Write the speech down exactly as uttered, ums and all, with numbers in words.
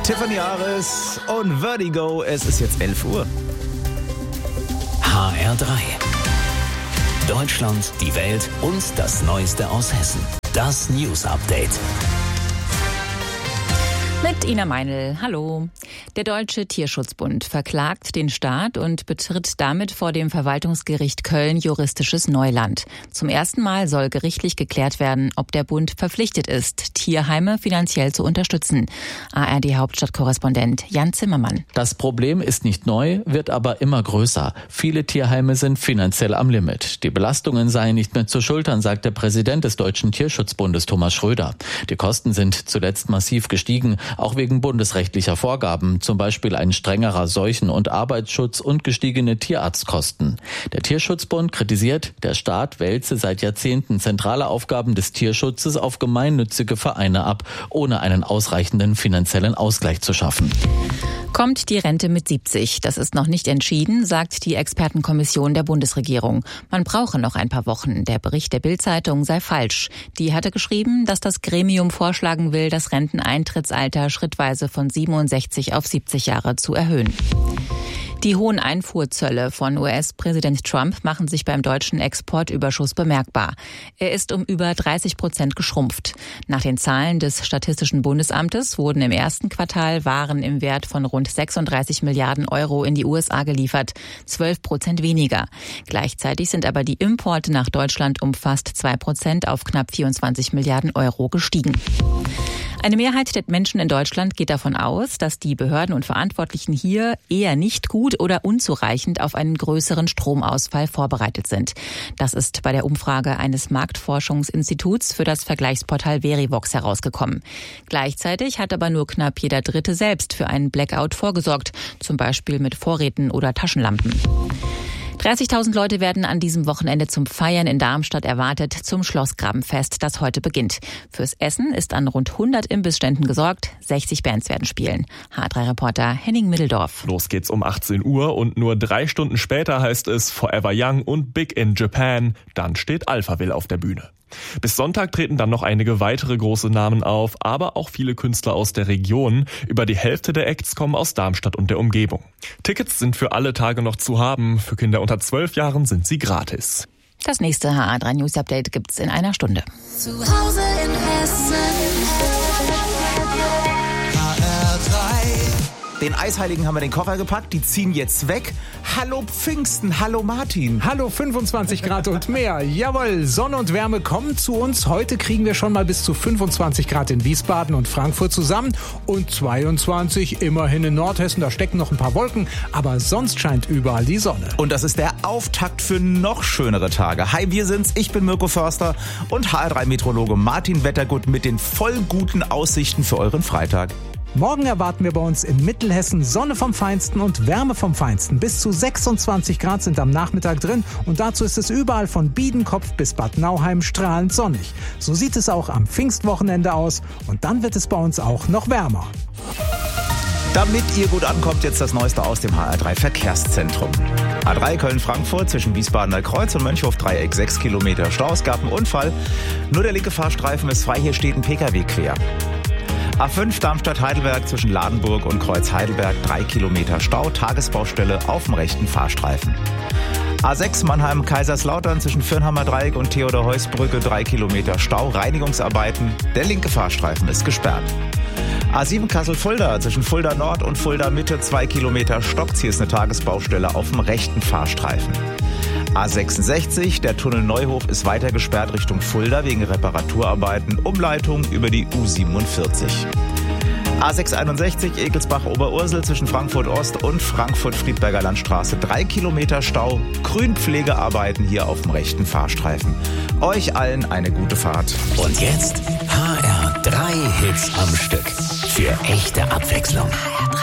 Tiffany Ares und Vertigo. Es ist jetzt elf Uhr. H R drei. Deutschland, die Welt und das Neueste aus Hessen. Das News Update. Mit Ina Meinl. Hallo. Der Deutsche Tierschutzbund verklagt den Staat und betritt damit vor dem Verwaltungsgericht Köln juristisches Neuland. Zum ersten Mal soll gerichtlich geklärt werden, ob der Bund verpflichtet ist, Tierheime finanziell zu unterstützen. A R D-Hauptstadtkorrespondent Jan Zimmermann. Das Problem ist nicht neu, wird aber immer größer. Viele Tierheime sind finanziell am Limit. Die Belastungen seien nicht mehr zu schultern, sagt der Präsident des Deutschen Tierschutzbundes Thomas Schröder. Die Kosten sind zuletzt massiv gestiegen, auch wegen bundesrechtlicher Vorgaben, zum Beispiel ein strengerer Seuchen- und Arbeitsschutz und gestiegene Tierarztkosten. Der Tierschutzbund kritisiert, der Staat wälze seit Jahrzehnten zentrale Aufgaben des Tierschutzes auf gemeinnützige Vereine ab, ohne einen ausreichenden finanziellen Ausgleich zu schaffen. Kommt die Rente mit siebzig? Das ist noch nicht entschieden, sagt die Expertenkommission der Bundesregierung. Man brauche noch ein paar Wochen. Der Bericht der Bild-Zeitung sei falsch. Die hatte geschrieben, dass das Gremium vorschlagen will, das Renteneintrittsalter schrittweise von siebenundsechzig auf siebzig Jahre zu erhöhen. Die hohen Einfuhrzölle von U S-Präsident Trump machen sich beim deutschen Exportüberschuss bemerkbar. Er ist um über dreißig Prozent geschrumpft. Nach den Zahlen des Statistischen Bundesamtes wurden im ersten Quartal Waren im Wert von rund sechsunddreißig Milliarden Euro in die U S A geliefert, zwölf Prozent weniger. Gleichzeitig sind aber die Importe nach Deutschland um fast zwei Prozent auf knapp vierundzwanzig Milliarden Euro gestiegen. Eine Mehrheit der Menschen in Deutschland geht davon aus, dass die Behörden und Verantwortlichen hier eher nicht gut oder unzureichend auf einen größeren Stromausfall vorbereitet sind. Das ist bei der Umfrage eines Marktforschungsinstituts für das Vergleichsportal Verivox herausgekommen. Gleichzeitig hat aber nur knapp jeder Dritte selbst für einen Blackout vorgesorgt, zum Beispiel mit Vorräten oder Taschenlampen. dreißigtausend Leute werden an diesem Wochenende zum Feiern in Darmstadt erwartet, zum Schlossgrabenfest, das heute beginnt. Fürs Essen ist an rund hundert Imbissständen gesorgt, sechzig Bands werden spielen. H drei Reporter Henning Middeldorf. Los geht's um achtzehn Uhr und nur drei Stunden später heißt es Forever Young und Big in Japan. Dann steht Alphaville auf der Bühne. Bis Sonntag treten dann noch einige weitere große Namen auf, aber auch viele Künstler aus der Region. Über die Hälfte der Acts kommen aus Darmstadt und der Umgebung. Tickets sind für alle Tage noch zu haben. Für Kinder unter zwölf Jahren sind sie gratis. Das nächste H A drei News Update gibt's in einer Stunde. Zu Hause in Hessen. H R drei. Den Eisheiligen haben wir den Koffer gepackt, die ziehen jetzt weg. Hallo Pfingsten, hallo Martin. Hallo fünfundzwanzig Grad und mehr. Jawohl, Sonne und Wärme kommen zu uns. Heute kriegen wir schon mal bis zu fünfundzwanzig Grad in Wiesbaden und Frankfurt zusammen. Und zweiundzwanzig immerhin in Nordhessen. Da stecken noch ein paar Wolken, aber sonst scheint überall die Sonne. Und das ist der Auftakt für noch schönere Tage. Hi, wir sind's. Ich bin Mirko Förster und H R drei Meteorologe Martin Wettergut mit den voll guten Aussichten für euren Freitag. Morgen erwarten wir bei uns in Mittelhessen Sonne vom Feinsten und Wärme vom Feinsten. Bis zu sechsundzwanzig Grad sind am Nachmittag drin und dazu ist es überall von Biedenkopf bis Bad Nauheim strahlend sonnig. So sieht es auch am Pfingstwochenende aus und dann wird es bei uns auch noch wärmer. Damit ihr gut ankommt, jetzt das Neueste aus dem H R drei Verkehrszentrum. A drei Köln-Frankfurt zwischen Wiesbadener Kreuz und Mönchhof-Dreieck sechs Kilometer Stau. Es gab einen Unfall. Nur der linke Fahrstreifen ist frei. Hier steht ein Pkw quer. A fünf Darmstadt-Heidelberg zwischen Ladenburg und Kreuz-Heidelberg drei Kilometer Stau, Tagesbaustelle auf dem rechten Fahrstreifen. A sechs Mannheim-Kaiserslautern zwischen Firnhammer Dreieck und Theodor-Heuss-Brücke drei Kilometer Stau, Reinigungsarbeiten, der linke Fahrstreifen ist gesperrt. A sieben Kassel-Fulda zwischen Fulda Nord und Fulda Mitte zwei Kilometer Stocks, hier ist eine Tagesbaustelle auf dem rechten Fahrstreifen. A sechsundsechzig, der Tunnel Neuhof ist weiter gesperrt Richtung Fulda wegen Reparaturarbeiten, Umleitung über die U siebenundvierzig. A sechshunderteinundsechzig Ekelsbach-Oberursel zwischen Frankfurt Ost und Frankfurt-Friedberger Landstraße drei Kilometer Stau, Grünpflegearbeiten hier auf dem rechten Fahrstreifen. Euch allen eine gute Fahrt. Und jetzt H R drei Hits am Stück. Für echte Abwechslung.